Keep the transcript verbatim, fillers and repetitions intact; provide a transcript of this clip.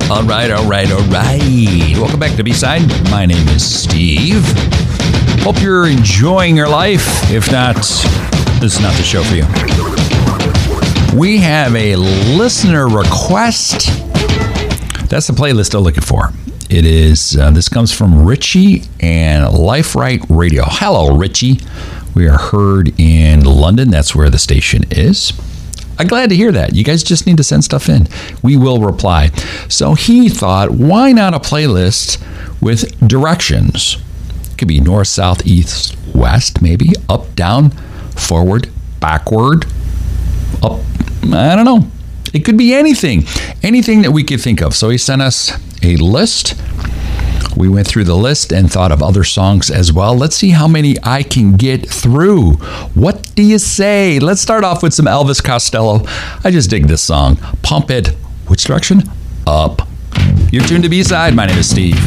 All right, all right, all right. Welcome back to B-Side. My name is Steve. Hope you're enjoying your life. If not, this is not the show for you. We have a listener request. That's the playlist I'm looking for. It is, uh, this comes from Richie and Life Right Radio. Hello, Richie. We are heard in London. That's where the station is. I'm glad to hear that. You guys just need to send stuff in. We will reply. So he thought, why not a playlist with directions? It could be north, south, east, west, maybe. Up, down, forward, backward, up. I don't know. It could be anything. Anything that we could think of. So he sent us a list. We went through the list and thought of other songs as well. Let's see how many I can get through. What do you say? Let's start off with some Elvis Costello. I just dig this song. Pump It. Which direction? Up. You're tuned to B-Side. My name is Steve.